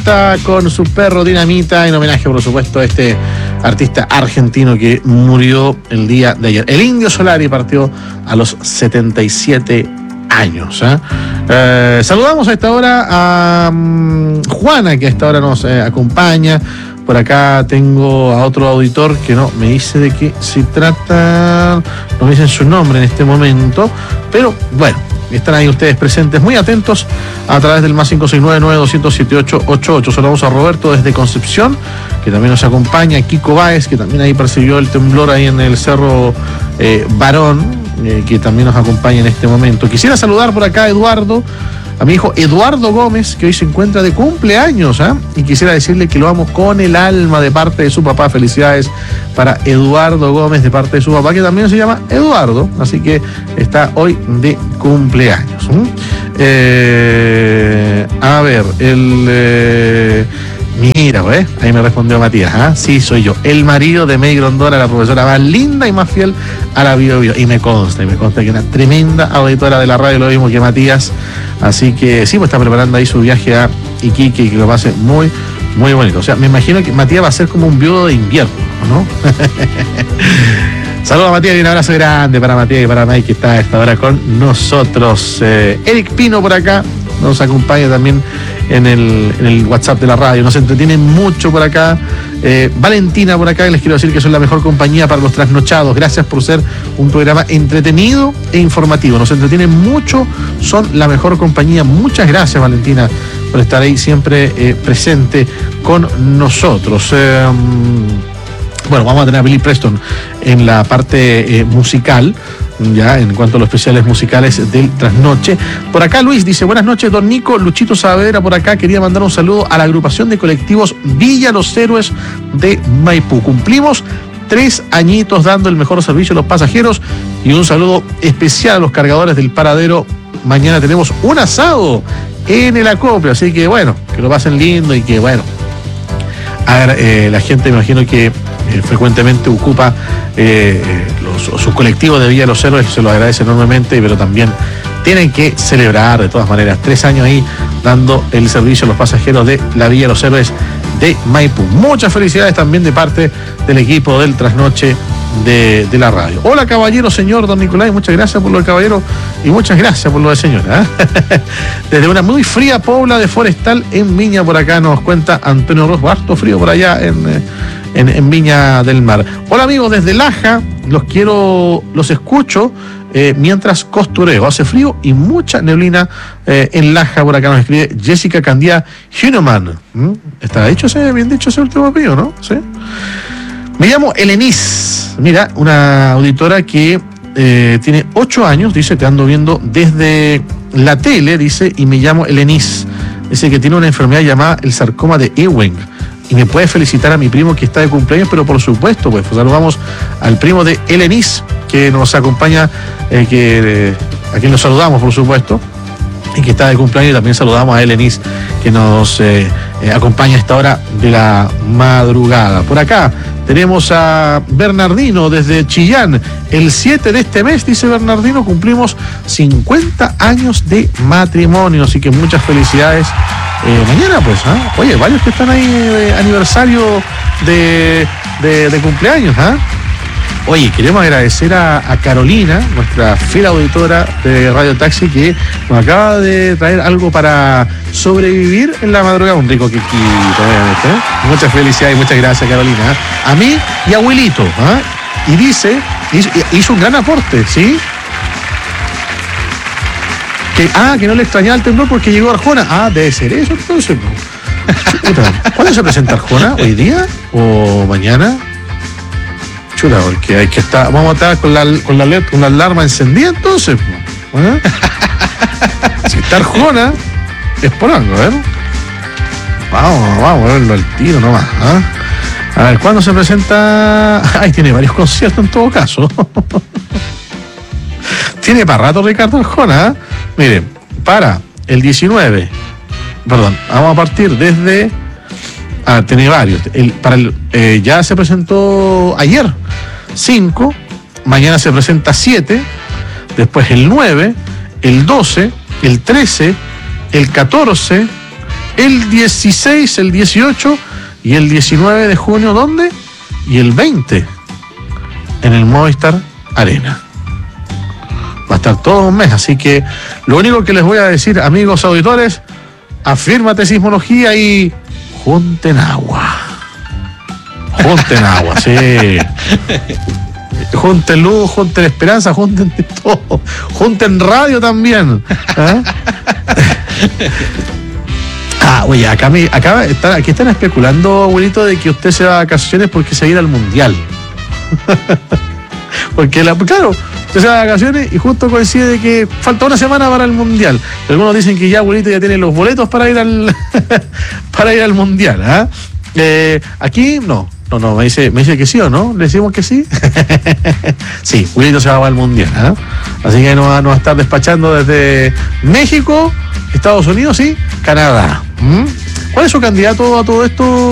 Dinamita con su perro Dinamita, en homenaje, por supuesto, a este artista argentino que murió el día de ayer. El Indio Solari partió a los 77 años. Saludamos a esta hora a Juana, que a esta hora nos acompaña. Por acá tengo a otro auditor que no me dice de qué se trata, no me dicen su nombre en este momento, pero bueno, están ahí ustedes presentes, muy atentos a través del más 569-9207-888. Saludamos a Roberto desde Concepción, que también nos acompaña, Kiko Báez, que también ahí percibió el temblor ahí en el Cerro Barón, que también nos acompaña en este momento. Quisiera saludar por acá a Eduardo, a mi hijo Eduardo Gómez, que hoy se encuentra de cumpleaños, y quisiera decirle que lo amo con el alma de parte de su papá. Felicidades para Eduardo Gómez de parte de su papá, que también se llama Eduardo, así que está hoy de cumpleaños. A ver, mira, pues, ahí me respondió Matías, sí, soy yo, el marido de May Grondona, la profesora más linda y más fiel a la Bio Bio. Y me consta que una tremenda auditora de la radio, lo mismo que Matías. Así que sí, pues está preparando ahí su viaje a Iquique y que lo pase muy, muy bonito. O sea, me imagino que Matías va a ser como un viudo de invierno, ¿no? Saludos a Matías y un abrazo grande para Matías y para May, que está a esta hora con nosotros. Eric Pino por acá nos acompaña también en el WhatsApp de la radio, nos entretiene mucho por acá. Valentina por acá, les quiero decir que son la mejor compañía para los trasnochados. Gracias por ser un programa entretenido e informativo, nos entretienen mucho, son la mejor compañía. Muchas gracias, Valentina, por estar ahí siempre presente con nosotros. Bueno, vamos a tener a Billy Preston en la parte musical, ya en cuanto a los especiales musicales del trasnoche. Por acá Luis dice: buenas noches, don Nico. Luchito Saavedra por acá, quería mandar un saludo a la agrupación de colectivos Villa Los Héroes de Maipú. Cumplimos 3 añitos dando el mejor servicio a los pasajeros, y un saludo especial a los cargadores del paradero. Mañana tenemos un asado en el acopio, así que bueno, que lo pasen lindo y que bueno, a ver, la gente me imagino que frecuentemente ocupa sus colectivos de Villa Los Héroes, se lo agradece enormemente, pero también tienen que celebrar de todas maneras 3 años ahí dando el servicio a los pasajeros de la Villa Los Héroes de Maipú. Muchas felicidades también de parte del equipo del trasnoche de la radio. Hola caballero, señor don Nicolás, muchas gracias por lo de caballero y muchas gracias por lo de señora. Desde una muy fría Pobla de Forestal en Viña, por acá nos cuenta Antonio Rojo, harto frío por allá en Viña del Mar. Hola amigos, desde Laja, los escucho mientras costureo. Hace frío y mucha neblina en Laja, por acá nos escribe Jessica Candía Huneman. ¿Está bien dicho ese último apellido, no? ¿Sí? Me llamo Elenis. Mira, una auditora que tiene 8 años, dice que ando viendo desde la tele, dice, y me llamo Elenis. Dice que tiene una enfermedad llamada el sarcoma de Ewing. Y me puede felicitar a mi primo que está de cumpleaños, pero por supuesto, pues saludamos al primo de Elenis, que nos acompaña, a quien nos saludamos, por supuesto, y que está de cumpleaños. Y también saludamos a Elenis, que nos acompaña a esta hora de la madrugada. Por acá tenemos a Bernardino desde Chillán. El 7 de este mes, dice Bernardino, cumplimos 50 años de matrimonio, así que muchas felicidades. Mañana, pues, oye, varios que están ahí de aniversario de cumpleaños, Oye, queremos agradecer a Carolina, nuestra fiel auditora de Radio Taxi, que nos acaba de traer algo para sobrevivir en la madrugada, un rico quequito, obviamente. Muchas felicidades y muchas gracias, Carolina. A mí y a Abuelito, y dice, hizo un gran aporte, ¿sí? Que no le extrañaba el temblor porque llegó Arjona. Debe ser eso entonces. ¿Cuándo se presenta Arjona? ¿Hoy día? ¿O mañana? Chula, porque hay que estar. Vamos a estar con la alarma encendida entonces. Si está Arjona, es por algo, a ver. Vamos a verlo al tiro nomás. A ver, ¿cuándo se presenta? Tiene varios conciertos en todo caso. Tiene para rato Ricardo Arjona. Miren, para el 19, vamos a partir desde... tiene varios. Ya se presentó ayer, 5, mañana se presenta 7, después el 9, el 12, el 13, el 14, el 16, el 18 y el 19 de junio, ¿dónde? Y el 20 en el Movistar Arena. Va a estar todo un mes, así que lo único que les voy a decir, amigos auditores, afírmate Sismología y junten agua. Junten agua, sí. Junten luz, junten esperanza, junten todo. Junten radio también. Oye, aquí están especulando, abuelito, de que usted se va de vacaciones porque se va a ir al mundial. Porque, claro, usted se va de vacaciones y justo coincide de que falta una semana para el mundial. Algunos dicen que ya, abuelito, ya tiene los boletos para ir al para ir al mundial. Aquí no, me dice que sí o no. ¿Le decimos que sí? Sí, abuelito se va al mundial. Así que nos va a estar despachando desde México, Estados Unidos y Canadá. ¿Cuál es su candidato a todo esto?